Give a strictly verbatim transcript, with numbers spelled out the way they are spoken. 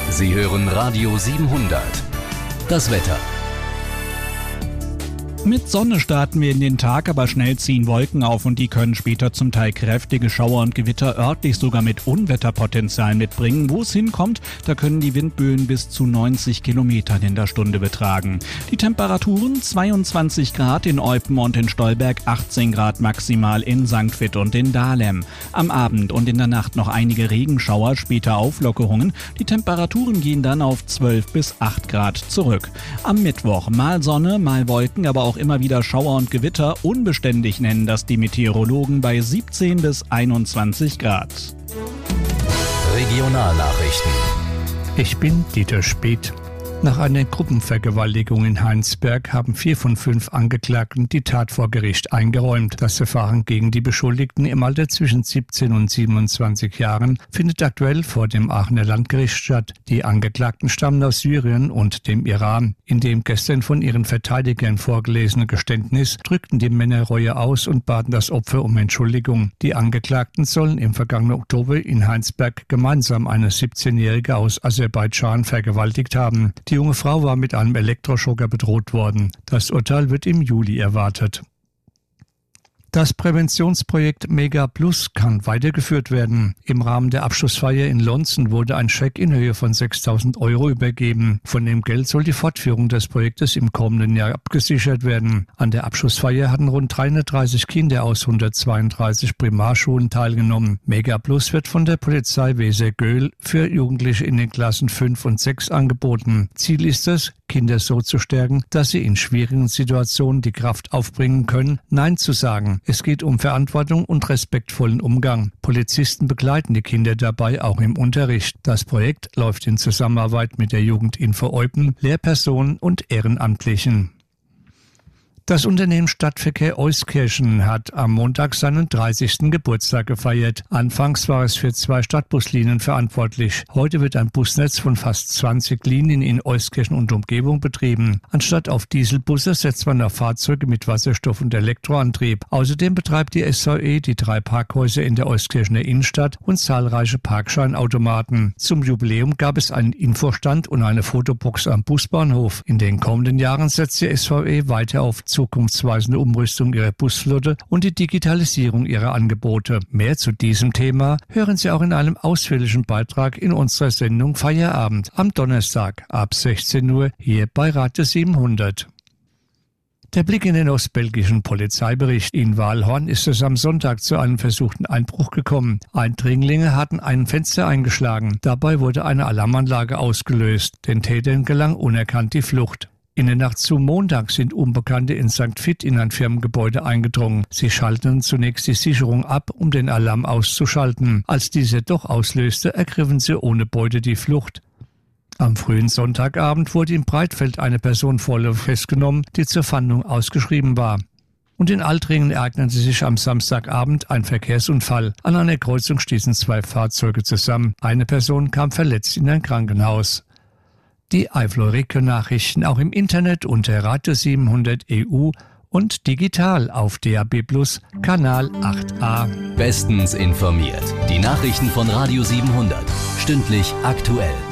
Sie hören Radio siebenhundert. Das Wetter. Mit Sonne starten wir in den Tag, aber schnell ziehen Wolken auf und die können später zum Teil kräftige Schauer und Gewitter örtlich sogar mit Unwetterpotenzial mitbringen. Wo es hinkommt, da können die Windböen bis zu neunzig Kilometern in der Stunde betragen. Die Temperaturen zweiundzwanzig Grad in Eupen und in Stolberg, achtzehn Grad maximal in Sankt Vith und in Dahlem. Am Abend und in der Nacht noch einige Regenschauer, später Auflockerungen. Die Temperaturen gehen dann auf zwölf bis acht Grad zurück. Am Mittwoch mal Sonne, mal Wolken, aber auch immer wieder Schauer und Gewitter. Unbeständig nennen das die Meteorologen bei siebzehn bis einundzwanzig Grad. Regionalnachrichten. Ich bin Dieter Speth. Nach einer Gruppenvergewaltigung in Heinsberg haben vier von fünf Angeklagten die Tat vor Gericht eingeräumt. Das Verfahren gegen die Beschuldigten im Alter zwischen siebzehn und siebenundzwanzig Jahren findet aktuell vor dem Aachener Landgericht statt. Die Angeklagten stammen aus Syrien und dem Iran. In dem gestern von ihren Verteidigern vorgelesenen Geständnis drückten die Männer Reue aus und baten das Opfer um Entschuldigung. Die Angeklagten sollen im vergangenen Oktober in Heinsberg gemeinsam eine siebzehnjährige aus Aserbaidschan vergewaltigt haben. Die junge Frau war mit einem Elektroschocker bedroht worden. Das Urteil wird im Juli erwartet. Das Präventionsprojekt Mega Plus kann weitergeführt werden. Im Rahmen der Abschlussfeier in Lonzen wurde ein Scheck in Höhe von sechstausend Euro übergeben. Von dem Geld soll die Fortführung des Projektes im kommenden Jahr abgesichert werden. An der Abschlussfeier hatten rund dreihundertdreißig Kinder aus hundertzweiunddreißig Primarschulen teilgenommen. Mega Plus wird von der Polizei Weser-Göhl für Jugendliche in den Klassen fünf und sechs angeboten. Ziel ist es, Kinder so zu stärken, dass sie in schwierigen Situationen die Kraft aufbringen können, Nein zu sagen. Es geht um Verantwortung und respektvollen Umgang. Polizisten begleiten die Kinder dabei auch im Unterricht. Das Projekt läuft in Zusammenarbeit mit der Jugendinfo Eupen, Lehrpersonen und Ehrenamtlichen. Das Unternehmen Stadtverkehr Euskirchen hat am Montag seinen dreißigsten Geburtstag gefeiert. Anfangs war es für zwei Stadtbuslinien verantwortlich. Heute wird ein Busnetz von fast zwanzig Linien in Euskirchen und Umgebung betrieben. Anstatt auf Dieselbusse setzt man auf Fahrzeuge mit Wasserstoff- und Elektroantrieb. Außerdem betreibt die S V E die drei Parkhäuser in der Euskirchener Innenstadt und zahlreiche Parkscheinautomaten. Zum Jubiläum gab es einen Infostand und eine Fotobox am Busbahnhof. In den kommenden Jahren setzt die S V E weiter auf zukunftsweisende Umrüstung ihrer Busflotte und die Digitalisierung ihrer Angebote. Mehr zu diesem Thema hören Sie auch in einem ausführlichen Beitrag in unserer Sendung Feierabend am Donnerstag ab sechzehn Uhr hier bei Radio siebenhundert. Der Blick in den ostbelgischen Polizeibericht. In Waalhorn ist es am Sonntag zu einem versuchten Einbruch gekommen. Eindringlinge hatten ein Fenster eingeschlagen. Dabei wurde eine Alarmanlage ausgelöst. Den Tätern gelang unerkannt die Flucht. In der Nacht zu Montag sind Unbekannte in Sankt Vith in ein Firmengebäude eingedrungen. Sie schalteten zunächst die Sicherung ab, um den Alarm auszuschalten. Als dieser doch auslöste, ergriffen sie ohne Beute die Flucht. Am frühen Sonntagabend wurde in Breitfeld eine Person vorläufig festgenommen, die zur Fahndung ausgeschrieben war. Und in Altringen ereignete sich am Samstagabend ein Verkehrsunfall. An einer Kreuzung stießen zwei Fahrzeuge zusammen. Eine Person kam verletzt in ein Krankenhaus. Die Eifel-Region-Nachrichten auch im Internet unter Radio siebenhundert E U und digital auf D A B Plus, Kanal acht a. Bestens informiert. Die Nachrichten von Radio siebenhundert. Stündlich aktuell.